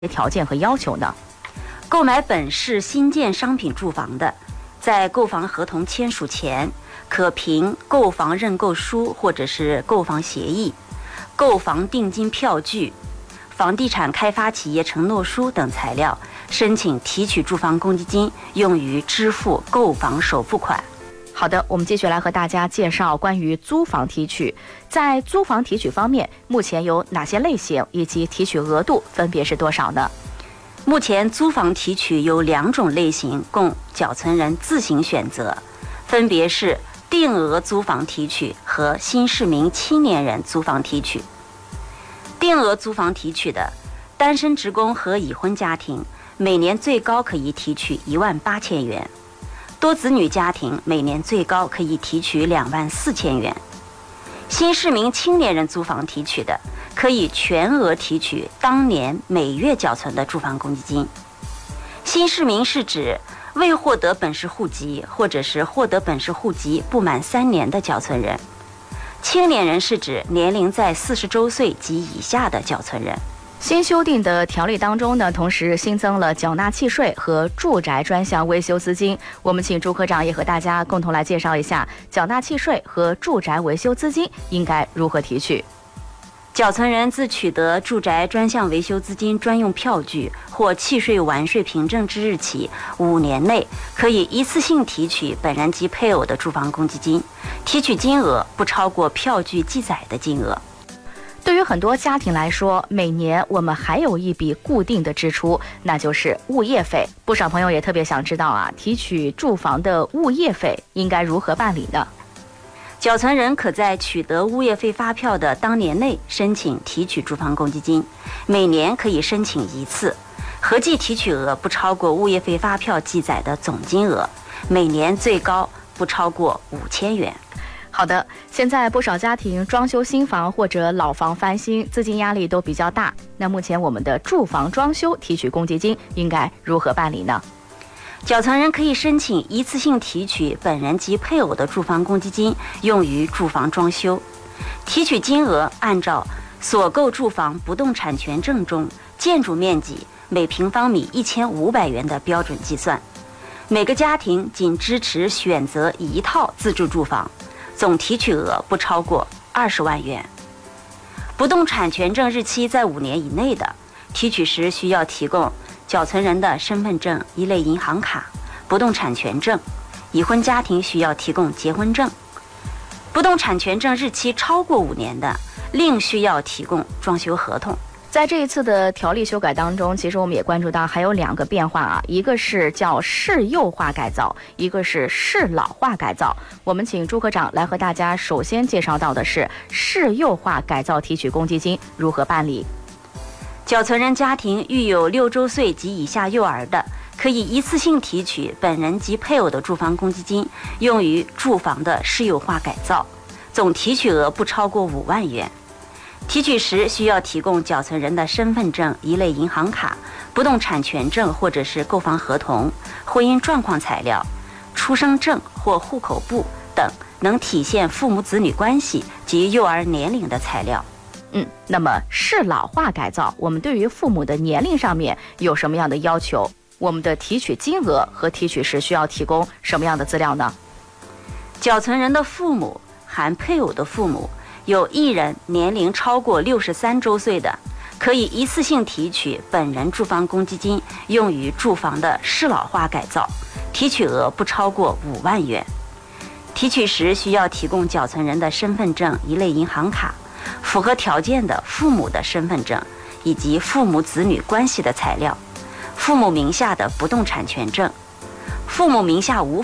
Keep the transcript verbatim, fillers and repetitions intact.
条件和要求呢？ 购买本市新建商品住房的，在购房合同签署前，可凭购房认购书或者是购房协议、购房定金票据、房地产开发企业承诺书等材料，申请提取住房公积金，用于支付购房首付款。 好的，我们继续来和大家介绍关于租房提取。在租房提取方面，目前有哪些类型，以及提取额度分别是多少呢？ 目前租房提取有两种类型，供缴存人自行选择，分别是定额租房提取和新市民青年人租房提取。定额租房提取的，单身职工和已婚家庭每年最高可以提取一万八千元。多子女家庭每年最高可以提取两万四千元。新市民青年人租房提取的，可以全额提取当年每月缴存的住房公积金。新市民是指未获得本市户籍或者是获得本市户籍不满三年的缴存人。青年人是指年龄在四十周岁及以下的缴存人。 新修订的条例当中呢，同时新增了缴纳契税和住宅专项维修资金。我们请朱科长也和大家共同来介绍一下缴纳契税和住宅维修资金应该如何提取。 缴存人自取得住宅专项维修资金专用票据或契税完税凭证之日起五年内，可以一次性提取本人及配偶的住房公积金，提取金额不超过票据记载的金额。 对于很多家庭来说，每年我们还有一笔固定的支出，那就是物业费。不少朋友也特别想知道啊，提取住房的物业费应该如何办理呢？ 缴存人可在取得物业费发票的当年内申请提取住房公积金，每年可以申请一次，合计提取额不超过物业费发票记载的总金额，每年最高不超过五千元。 好的，现在不少家庭装修新房或者老房翻新，资金压力都比较大。那目前我们的住房装修提取公积金应该如何办理呢？ 缴存人可以申请一次性提取本人及配偶的住房公积金，用于住房装修。提取金额按照所购住房不动产权证中建筑面积每平方米一千五百元的标准计算。每个家庭仅支持选择一套自住住房，总提取额不超过二十万元。不动产权证日期在五年以内的，提取时需要提供缴存人的身份证、一类银行卡、不动产权证；已婚家庭需要提供结婚证。不动产权证日期超过五年的，另需要提供装修合同。 在这一次的条例修改当中，其实我们也关注到还有两个变化啊，一个是叫市幼化改造，一个是市老化改造。我们请朱科长来和大家首先介绍到的是市幼化改造提取公积金如何办理。 缴存人家庭育有六周岁及以下幼儿的，可以一次性提取本人及配偶的住房公积金，用于住房的市幼化改造，总提取额不超过五万元。提取时需要提供缴存人的身份证、一类银行卡、不动产权证或者是购房合同、婚姻状况材料、出生证或户口簿等能体现父母子女关系及幼儿年龄的材料。 嗯，那么市老化改造，我们对于父母的年龄上面有什么样的要求？我们的提取金额和提取时需要提供什么样的资料呢？ 缴存人的父母含配偶的父母，有一人年龄超过六十三周岁的，可以一次性提取本人住房公积金，用于住房的市老化改造，提取额不超过五万元。提取时需要提供缴存人的身份证、一类银行卡、符合条件的父母的身份证以及父母子女关系的材料，父母名下的不动产权证，父母名下无